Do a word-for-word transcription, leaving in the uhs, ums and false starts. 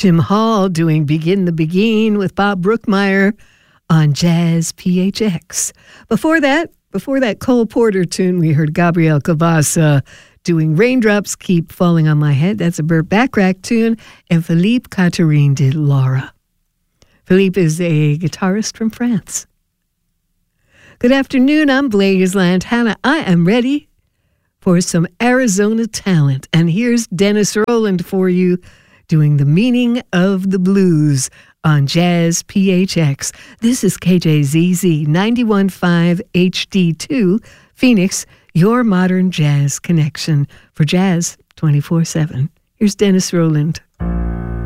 Jim Hall doing Begin the Begin with Bob Brookmeyer on Jazz P H X. Before that, before that Cole Porter tune, we heard Gabriel Cavassa doing Raindrops Keep Falling on My Head. That's a Burt Bacharach tune. And Philippe Catherine did Laura. Philippe is a guitarist from France. Good afternoon, I'm Blaze Lantana. I am ready for some Arizona talent. And here's Dennis Rowland for you doing The Meaning of the Blues on Jazz P H X. This is K J Z Z ninety-one point five H D two, Phoenix, your modern jazz connection for jazz twenty-four seven. Here's Dennis Rowland.